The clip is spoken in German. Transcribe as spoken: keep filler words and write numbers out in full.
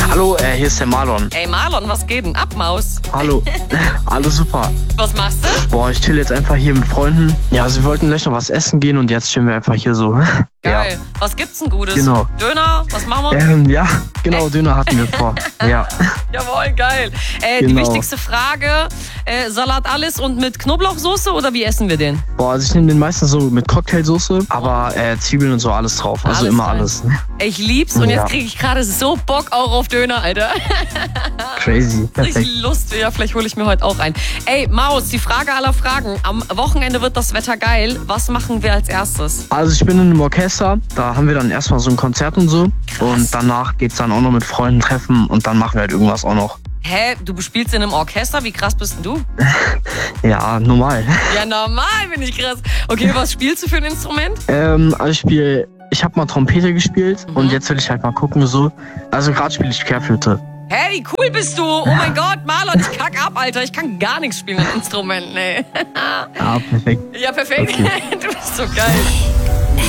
Hallo, äh, hier ist der Marlon. Ey Marlon, was geht denn ab, Maus? Hallo. Alles super. Was machst du? Boah, ich chill jetzt einfach hier mit Freunden. Ja, sie wollten gleich noch was essen gehen und jetzt chillen wir einfach hier so. Geil. Ja. Was gibt's denn Gutes? Genau. Döner? Was machen wir? Ähm, ja, genau, Döner hatten wir vor. Ja. Jawohl, geil. Äh, Genau. Die wichtigste Frage, äh, Salat alles und mit Knoblauchsoße oder wie essen wir den? Boah, also ich nehme den meistens so mit Cocktailsoße, aber äh, Zwiebeln und so alles drauf. Also Alles immer rein. alles. Ich lieb's und Ja. jetzt kriege ich gerade so Bock auch auf Döner, Alter. Crazy. Perfekt. Richtig Lust. Ja, vielleicht hole ich mir heute auch ein. Ey, Maus, die Frage aller Fragen. Am Wochenende wird das Wetter geil. Was machen wir als erstes? Also ich bin in einem Orchester, da haben wir dann erstmal so ein Konzert und so. Und danach geht's dann auch noch mit Freunden treffen und dann machen wir halt irgendwas auch noch. Hä, du spielst in einem Orchester? Wie krass bist denn du? Ja, normal. Ja, normal bin ich krass. Okay, was spielst du für ein Instrument? Ähm, also ich spiele, ich habe mal Trompete gespielt Mhm. und jetzt will ich halt mal gucken so. Also gerade spiele ich Querflöte. Hey, wie cool bist du? Oh mein Gott, Marlon, ich kack ab, Alter. Ich kann gar nichts spielen mit Instrumenten, ey. Ah, perfekt. Ja, perfekt. Okay. Du bist so geil.